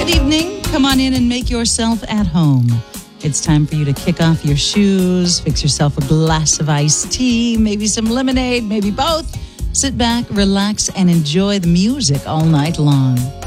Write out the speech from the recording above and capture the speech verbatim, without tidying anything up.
evening. Come on in and make yourself at home. It's time for you to kick off your shoes, fix yourself a glass of iced tea, maybe some lemonade, maybe both. Sit back, relax, and enjoy the music all night long.